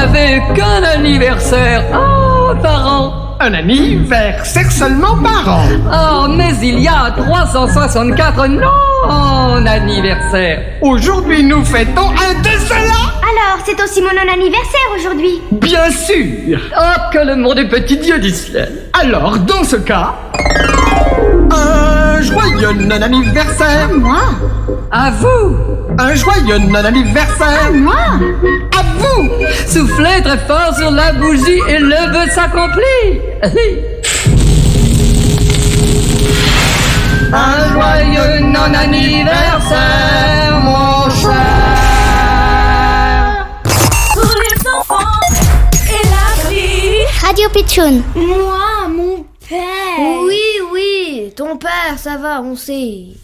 n'avez qu'un anniversaire par an. Un anniversaire seulement par an. Oh, mais il y a 364 non-anniversaires. Aujourd'hui, nous fêtons un de ceux-là. Alors, c'est aussi mon non-anniversaire aujourd'hui. Bien sûr. Oh, que le monde est petit, Dieu d'Israël. Alors, dans ce cas, un joyeux non-anniversaire. Moi? À vous. Un joyeux non-anniversaire. Moi? À vous. Soufflez très fort sur la bougie et le vœu s'accomplit. Un joyeux non-anniversaire, mon cher. Pour les enfants et la vie. Radio Pitchoun. Moi, mon père. Oui, ton père, ça va, on sait.